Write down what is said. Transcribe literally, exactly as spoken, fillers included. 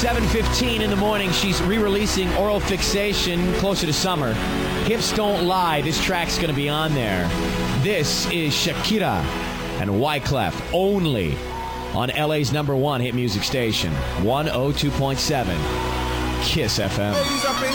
seven fifteen in the morning. She's re-releasing Oral Fixation closer to summer. Hips Don't Lie. This track's going to be on there. This is Shakira and Wyclef only on L A's number one hit music station, one oh two point seven Kiss F M.